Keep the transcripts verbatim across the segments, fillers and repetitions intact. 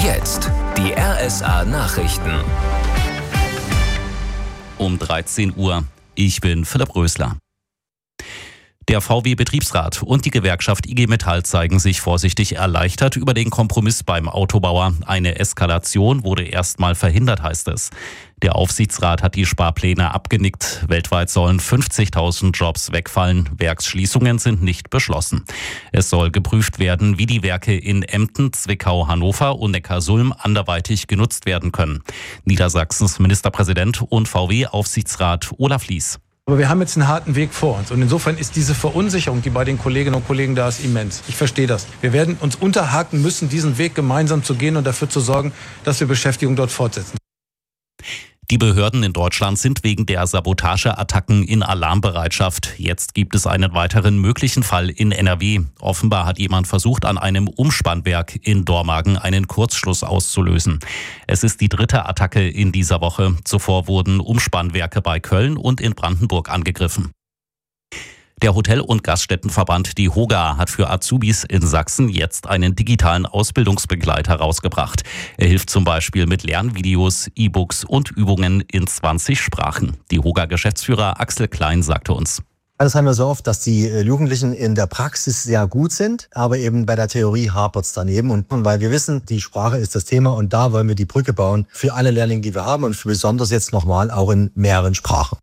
Jetzt die R S A-Nachrichten. Um dreizehn Uhr. Ich bin Philipp Rösler. Der V W-Betriebsrat und die Gewerkschaft I G Metall zeigen sich vorsichtig erleichtert über den Kompromiss beim Autobauer. Eine Eskalation wurde erstmal verhindert, heißt es. Der Aufsichtsrat hat die Sparpläne abgenickt. Weltweit sollen fünfzigtausend Jobs wegfallen. Werksschließungen sind nicht beschlossen. Es soll geprüft werden, wie die Werke in Emden, Zwickau, Hannover und Neckarsulm anderweitig genutzt werden können. Niedersachsens Ministerpräsident und V W-Aufsichtsrat Olaf Lies. Aber wir haben jetzt einen harten Weg vor uns. Und insofern ist diese Verunsicherung, die bei den Kolleginnen und Kollegen da ist, immens. Ich verstehe das. Wir werden uns unterhaken müssen, diesen Weg gemeinsam zu gehen und dafür zu sorgen, dass wir Beschäftigung dort fortsetzen. Die Behörden in Deutschland sind wegen der Sabotageattacken in Alarmbereitschaft. Jetzt gibt es einen weiteren möglichen Fall in N R W. Offenbar hat jemand versucht, an einem Umspannwerk in Dormagen einen Kurzschluss auszulösen. Es ist die dritte Attacke in dieser Woche. Zuvor wurden Umspannwerke bei Köln und in Brandenburg angegriffen. Der Hotel- und Gaststättenverband, die HOGA, hat für Azubis in Sachsen jetzt einen digitalen Ausbildungsbegleiter rausgebracht. Er hilft zum Beispiel mit Lernvideos, E-Books und Übungen in zwanzig Sprachen. Die HOGA-Geschäftsführer Axel Klein sagte uns: Das haben wir so oft, dass die Jugendlichen in der Praxis sehr gut sind, aber eben bei der Theorie hapert es daneben. Und weil wir wissen, die Sprache ist das Thema und da wollen wir die Brücke bauen für alle Lehrlinge, die wir haben und für besonders jetzt nochmal auch in mehreren Sprachen.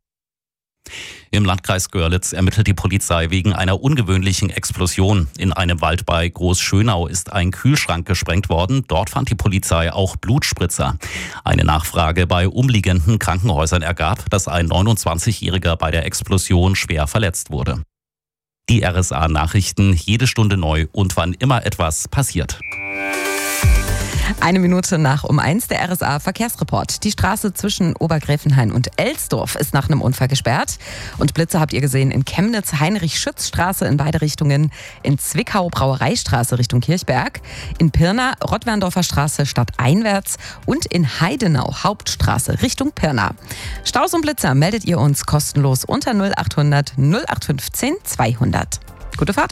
Im Landkreis Görlitz ermittelt die Polizei wegen einer ungewöhnlichen Explosion. In einem Wald bei Großschönau ist ein Kühlschrank gesprengt worden. Dort fand die Polizei auch Blutspritzer. Eine Nachfrage bei umliegenden Krankenhäusern ergab, dass ein neunundzwanzigjähriger bei der Explosion schwer verletzt wurde. Die R S A-Nachrichten, jede Stunde neu und wann immer etwas passiert. Eine Minute nach um eins, der R S A-Verkehrsreport. Die Straße zwischen Obergräfenhain und Elsdorf ist nach einem Unfall gesperrt. Und Blitze habt ihr gesehen in Chemnitz, Heinrich-Schütz-Straße in beide Richtungen, in Zwickau, Brauereistraße Richtung Kirchberg, in Pirna, Rottwerndorfer Straße stadteinwärts und in Heidenau, Hauptstraße Richtung Pirna. Staus und Blitzer meldet ihr uns kostenlos unter null achthundert null acht fünfzehn zweihundert. Gute Fahrt!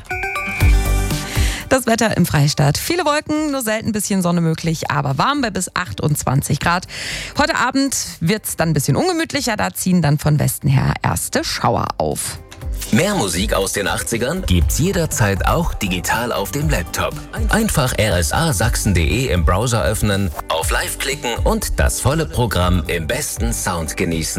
Das Wetter im Freistaat. Viele Wolken, nur selten ein bisschen Sonne möglich, aber warm bei bis achtundzwanzig Grad. Heute Abend wird es dann ein bisschen ungemütlicher, da ziehen dann von Westen her erste Schauer auf. Mehr Musik aus den achtzigern gibt's jederzeit auch digital auf dem Laptop. Einfach r s a sachsen punkt d e im Browser öffnen, auf Live klicken und das volle Programm im besten Sound genießen.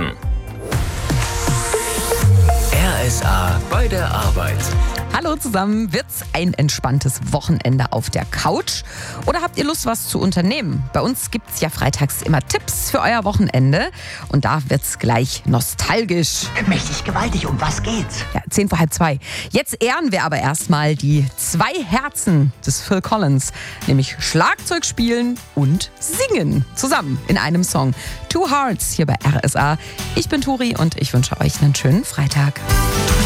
R S A bei der Arbeit. Hallo zusammen, wird's ein entspanntes Wochenende auf der Couch? Oder habt ihr Lust, was zu unternehmen? Bei uns gibt's ja freitags immer Tipps für euer Wochenende. Und da wird's gleich nostalgisch. Mächtig gewaltig, um was geht's? Ja, zehn vor halb zwei. Jetzt ehren wir aber erstmal die zwei Herzen des Phil Collins. Nämlich Schlagzeug spielen und singen. Zusammen in einem Song. Two Hearts hier bei R S A. Ich bin Turi und ich wünsche euch einen schönen Freitag.